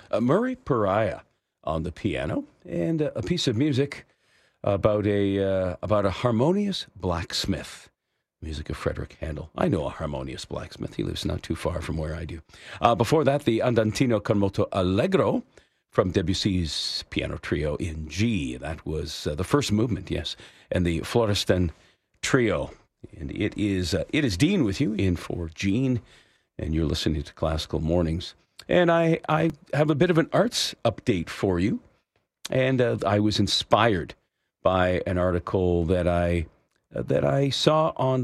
Murray Pariah on the piano, and a piece of music about a harmonious blacksmith. Music of Frederick Handel. I know a harmonious blacksmith. He lives not too far from where I do. Before that, the Andantino con molto allegro from Debussy's piano trio in G. That was the first movement, yes, and the Florestan trio. And it is Dean with you in for Gene, and you're listening to Classical Mornings. And I have a bit of an arts update for you. And I was inspired by an article that I saw on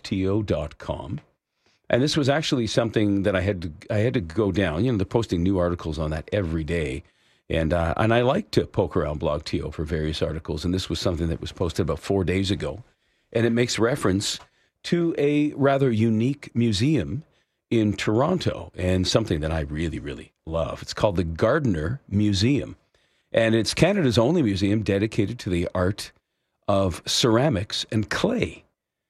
blogto.com. And this was actually something that I had to go down. You know, they're posting new articles on that every day. And I like to poke around blogto for various articles. And this was something that was posted about 4 days ago. And it makes reference to a rather unique museum in Toronto, and something that I really, really love. It's called the Gardner Museum, and it's Canada's only museum dedicated to the art of ceramics and clay.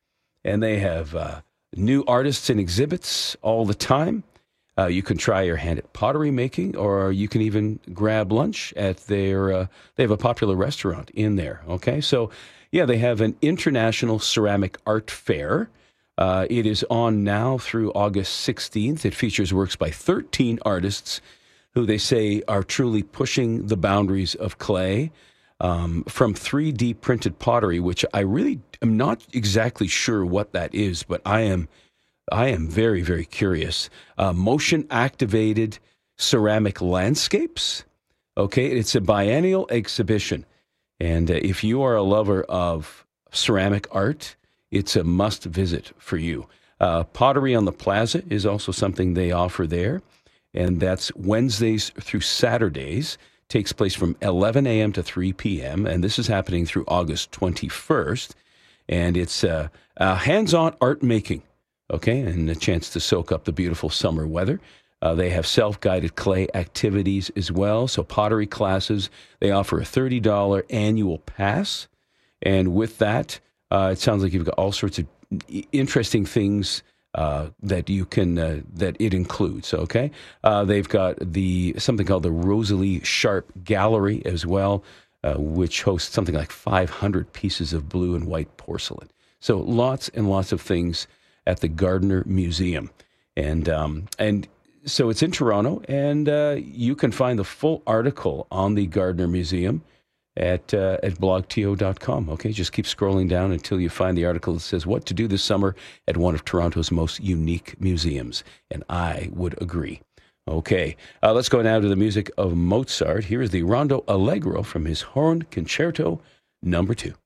And they have new artists and exhibits all the time. You can try your hand at pottery making, or you can even grab lunch at their, they have a popular restaurant in there, okay? So, yeah, they have an international ceramic art fair. It is on now through August 16th. It features works by 13 artists who they say are truly pushing the boundaries of clay, from 3D printed pottery, which I really am not exactly sure what that is, but I am very, very curious. Motion activated ceramic landscapes. Okay, it's a biennial exhibition. And if you are a lover of ceramic art, it's a must visit for you. Pottery on the Plaza is also something they offer there. And that's Wednesdays through Saturdays. Takes place from 11 a.m. to 3 p.m. And this is happening through August 21st. And it's hands-on art making, okay, and a chance to soak up the beautiful summer weather. They have self-guided clay activities as well. So pottery classes, they offer a $30 annual pass. And with that, it sounds like you've got all sorts of interesting things that you can that it includes. Okay, they've got something called the Rosalie Sharp Gallery as well, which hosts something like 500 pieces of blue and white porcelain. So lots and lots of things at the Gardner Museum, and so it's in Toronto, and you can find the full article on the Gardner Museum at blogto.com. Okay, just keep scrolling down until you find the article that says what to do this summer at one of Toronto's most unique museums, and I would agree. Okay, let's go now to the music of Mozart. Here is the Rondo Allegro from his Horn Concerto No. 2.